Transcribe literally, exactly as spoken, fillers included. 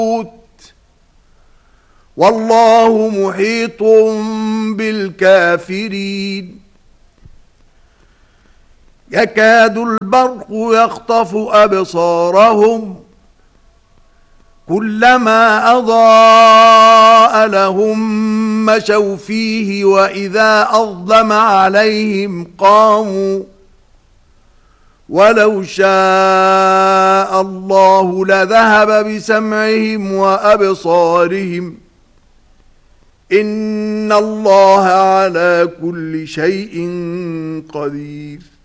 والله محيط بالكافرين يكاد البرق يخطف أبصارهم كلما أضاء لهم مشوا فيه وإذا أظلم عليهم قاموا ولو شاء الله لذهب بسمعهم وأبصارهم إن الله على كل شيء قدير